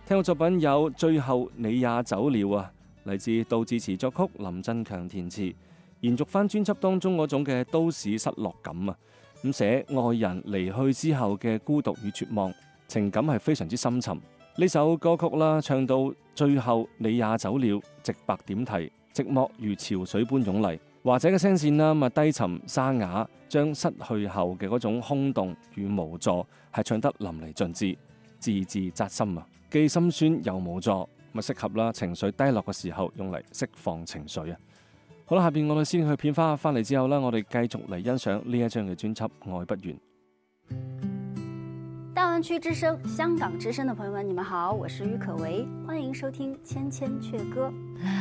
聽過作品有《最後你也走了》啊，嚟自杜自持作曲，林振強填詞，延續翻專輯當中嗰種嘅都市失落感啊。咁寫愛人離去之後嘅孤獨與絕望，情感係非常之深沉。呢首歌曲啦，唱到最後你也走了，直白點題，寂寞如潮水般湧嚟。華仔嘅聲線啦，低沉沙啞，將失去後嘅嗰種空洞與無助係唱得淋漓盡致，字字扎心啊！既心酸又無助，咪適合啦情緒低落嘅時候用嚟釋放情緒啊！好啦，下邊我哋先去片花，翻嚟之後呢，我哋繼續嚟欣賞呢一張嘅專輯《愛不完》。 大灣區之聲、香港之聲的朋友們，你們好，我是于可唯，歡迎收聽《千千闕歌》。